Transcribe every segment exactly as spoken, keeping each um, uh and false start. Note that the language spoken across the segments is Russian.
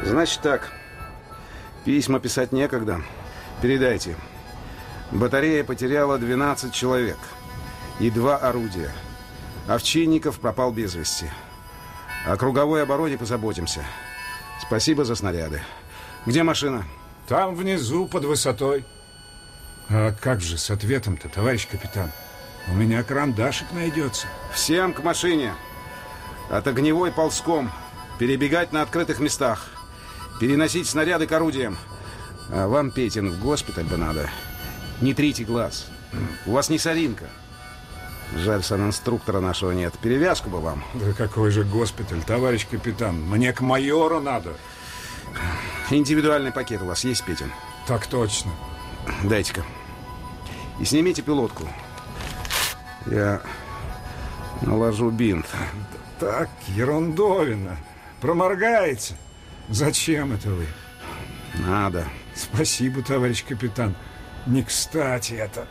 Значит так. Письма писать некогда. Передайте. Батарея потеряла двенадцать человек и два орудия. Овчинников пропал без вести. О круговой обороне позаботимся. Спасибо за снаряды. Где машина? Там внизу, под высотой. А как же с ответом-то, товарищ капитан? У меня карандашик найдется. Всем к машине. От огневой ползком. Перебегать на открытых местах. Переносить снаряды к орудиям. А вам, Петин, в госпиталь бы надо. Не трите глаз. У вас не соринка. Жаль, санинструктора нашего нет. Перевязку бы вам. Да какой же госпиталь, товарищ капитан? Мне к майору надо. Индивидуальный пакет у вас есть, Петин? Так точно. Дайте-ка. И снимите пилотку. Я наложу бинт. Так, ерундовина. Проморгаете. Зачем это вы? Надо. Спасибо, товарищ капитан. Не кстати это.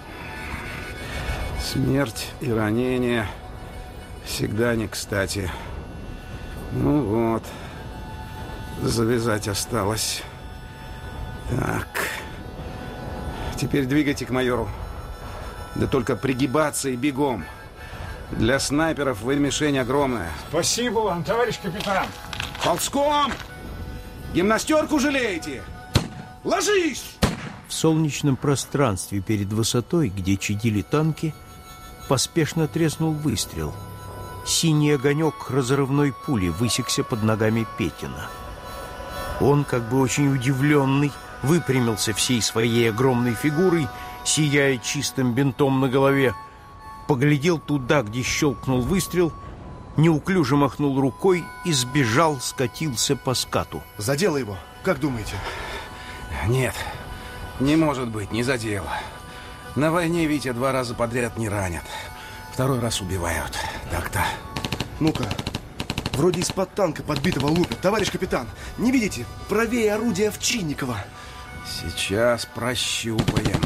Смерть и ранение всегда не кстати. Ну вот. Завязать осталось. Так. Теперь двигайте к майору. Да только пригибаться и бегом. Для снайперов вы мишень огромная. Спасибо вам, товарищ капитан. Ползком! Гимнастерку жалеете? Ложись! В солнечном пространстве перед высотой, где чадили танки, поспешно треснул выстрел. Синий огонек разрывной пули высекся под ногами Петина. Он, как бы очень удивленный, выпрямился всей своей огромной фигурой, сияя чистым бинтом на голове, поглядел туда, где щелкнул выстрел, неуклюже махнул рукой и сбежал, скатился по скату. Задело его, как думаете? Нет, не может быть, не задело. На войне Витя два раза подряд не ранят. Второй раз убивают. Так-то. Ну-ка, вроде из-под танка подбитого лупят. Товарищ капитан, не видите? Правее орудия Овчинникова. Сейчас прощупаем.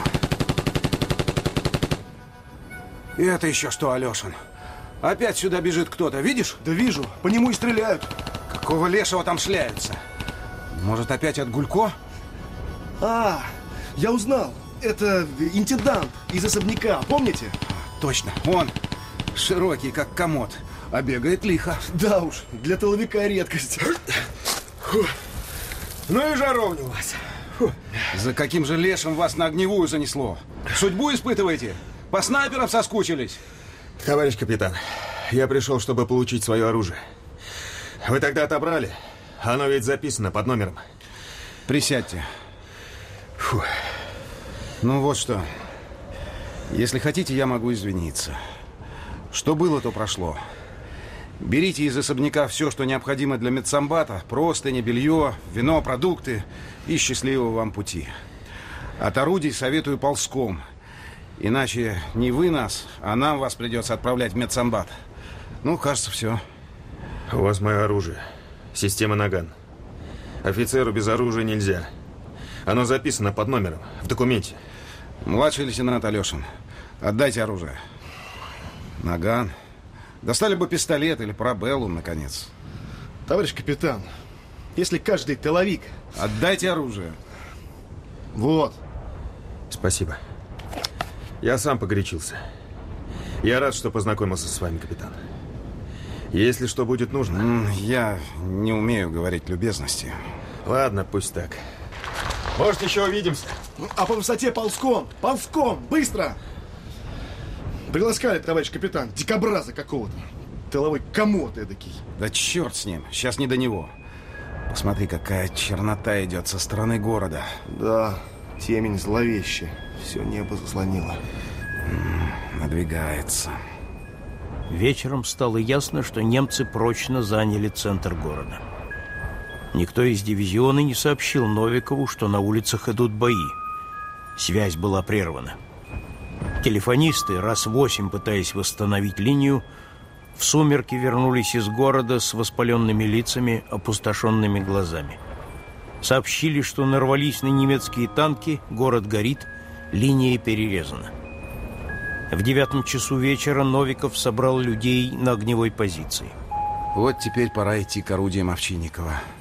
И это еще что, Алешин? Опять сюда бежит кто-то, видишь? Да вижу, по нему и стреляют. Какого лешего там шляются? Может, опять от Гулько? А, я узнал. Это интендант из особняка, помните? Точно, он широкий, как комод, а бегает лихо. Да уж, для тыловика редкость. Фу. Ну и жаровня у вас. Фу. За каким же лешим вас на огневую занесло? Судьбу испытываете? По снайперам соскучились? Товарищ капитан, я пришел, чтобы получить свое оружие. Вы тогда отобрали? Оно ведь записано под номером. Присядьте. Фу. Ну вот что. Если хотите, я могу извиниться. Что было, то прошло. Берите из особняка все, что необходимо для медсамбата. Простыни, белье, вино, продукты. И счастливого вам пути. От орудий советую ползком. Иначе не вы нас, а нам вас придется отправлять в медсамбат. Ну, кажется, все. У вас мое оружие. Система Наган. Офицеру без оружия нельзя. Оно записано под номером, в документе. Младший лейтенант Алешин, отдайте оружие. Наган. Достали бы пистолет или парабеллум, наконец. Товарищ капитан, если каждый тыловик... Отдайте оружие. Вот. Спасибо. Я сам погорячился. Я рад, что познакомился с вами, капитан. Если что будет нужно... Я не умею говорить любезности. Ладно, пусть так. Может, еще увидимся. А по высоте ползком, ползком, быстро! Приласкали, товарищ капитан, дикобраза какого-то. Тыловой комод эдакий. Да черт с ним, сейчас не до него. Посмотри, какая чернота идет со стороны города. Да, темень зловещая. Все небо заслонило. Надвигается. Вечером стало ясно, что немцы прочно заняли центр города. Никто из дивизиона не сообщил Новикову, что на улицах идут бои. Связь была прервана. Телефонисты, раз восемь пытаясь восстановить линию, в сумерки вернулись из города с воспаленными лицами, опустошенными глазами. Сообщили, что нарвались на немецкие танки, город горит, линия перерезана. В девятом часу вечера Новиков собрал людей на огневой позиции. Вот теперь пора идти к орудиям Овчинникова.